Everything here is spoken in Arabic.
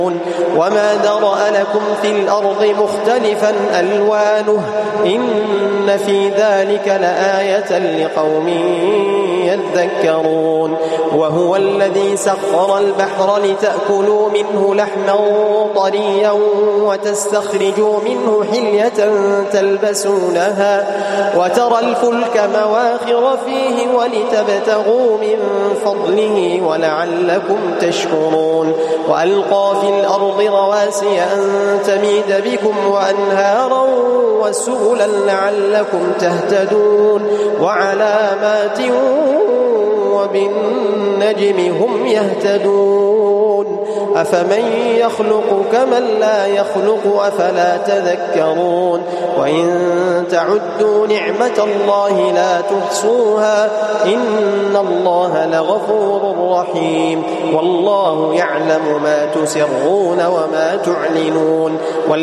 وما ذرأ لكم في الأرض مختلفا ألوانه إن في ذلك لآية لقوم يذكرون وهو الذي سخر البحر لتأكلوا منه لحما طريا وتستخرجوا منه حلية تلبسونها وترى الفلك مواخر فيه ولتبتغوا من فضله ولعلكم تشكرون وألقى في الأرض رواسي أن تميد بكم وأنهارا وسبلا لعلكم تهتدون وعلامات وبالنجم هم يهتدون أفمن يخلق كمن لا يخلق أفلا تذكرون وإن تعدوا نعمة الله لا تحصوها إن الله لغفور رحيم والله يعلم ما تسرون وما تعلنون